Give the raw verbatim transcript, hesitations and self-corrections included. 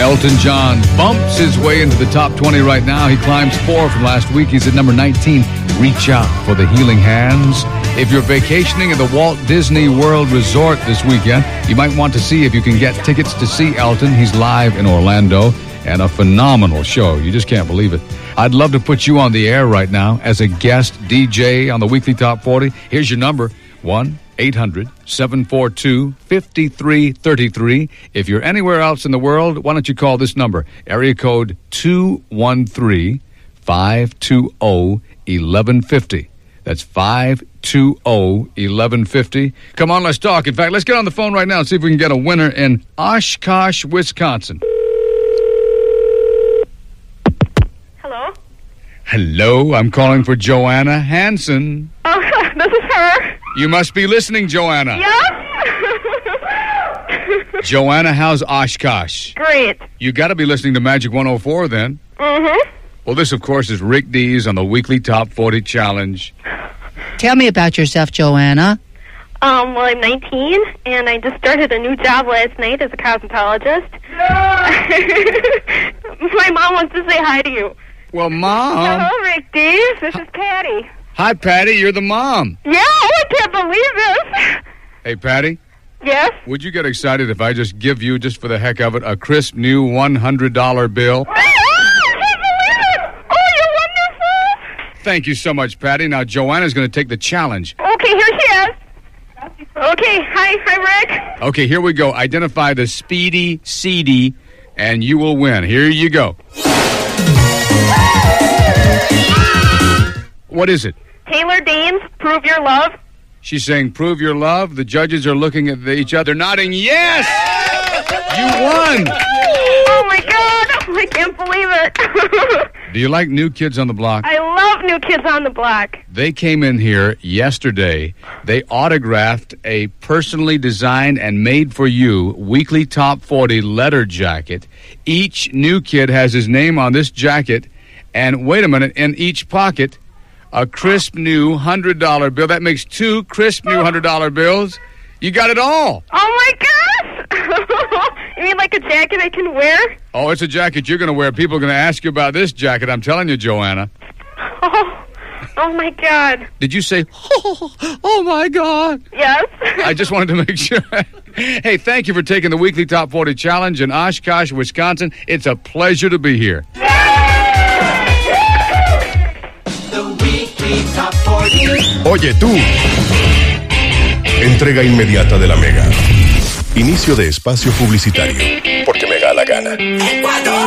Elton John bumps his way into the top twenty right now. He climbs four from last week. He's at number nineteen. Reach out for the healing hands. If you're vacationing at the Walt Disney World Resort this weekend, you might want to see if you can get tickets to see Elton. He's live in Orlando, and a phenomenal show. You just can't believe it. I'd love to put you on the air right now as a guest D J on the Weekly Top forty. Here's your number, one eight hundred seven four two five three three three. If you're anywhere else in the world, why don't you call this number, area code two one three, five two zero, eleven fifty. That's five two zero, eleven fifty. Come on, let's talk. In fact, let's get on the phone right now and see if we can get a winner in Oshkosh, Wisconsin. Hello? Hello, I'm calling for Joanna Hansen. Oh, this is her. You must be listening, Joanna. Yes? Joanna, how's Oshkosh? Great. You got to be listening to Magic one oh four then. Mm-hmm. Well, this, of course, is Rick Dees on the Weekly Top forty Challenge. Tell me about yourself, Joanna. Um, well, I'm nineteen, and I just started a new job last night as a cosmetologist. My mom wants to say hi to you. Well, Mom. Hello, Rick Dees. This is Patty. Hi, Patty. You're the mom. Yeah, I can't believe this. Hey, Patty. Yes? Would you get excited if I just give you, just for the heck of it, a crisp new one hundred dollar bill? Oh, I can't believe it. Oh, you're wonderful. Thank you so much, Patty. Now, Joanna's going to take the challenge. Okay, here she is. Okay, hi, hi, Rick. Okay, here we go. Identify the Speedy C D, and you will win. Here you go. What is it? Taylor Danes, Prove Your Love. She's saying, prove your love. The judges are looking at each other, nodding, yes! You won! Oh, my God. I can't believe it. Do you like New Kids on the Block? I love New Kids on the Block. They came in here yesterday. They autographed a personally designed and made for you Weekly Top forty letter jacket. Each new kid has his name on this jacket. And wait a minute, in each pocket, a crisp new one hundred dollar bill. That makes two crisp new one hundred dollar bills. You got it all. Oh, my gosh. You mean like a jacket I can wear? Oh, it's a jacket you're going to wear. People are going to ask you about this jacket. I'm telling you, Joanna. Oh, oh my God. Did you say, oh, oh my God? Yes. I just wanted to make sure. Hey, thank you for taking the Weekly Top forty Challenge in Oshkosh, Wisconsin. It's a pleasure to be here. Oye tú, entrega inmediata de la Mega. Inicio de espacio publicitario, porque me da la gana.